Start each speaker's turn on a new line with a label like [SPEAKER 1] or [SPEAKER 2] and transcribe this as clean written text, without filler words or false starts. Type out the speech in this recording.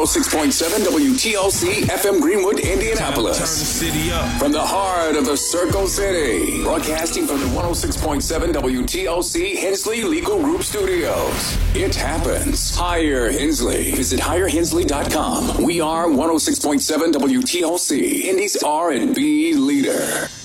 [SPEAKER 1] 106.7 WTLC FM Greenwood, Indianapolis.
[SPEAKER 2] Turn the city up.
[SPEAKER 1] From the heart of the Circle City. Broadcasting from the 106.7 WTLC Hensley Legal Group Studios. It happens. Hire Hensley. Visit hirehensley.com. We are 106.7 WTLC, Indy's R&B leader.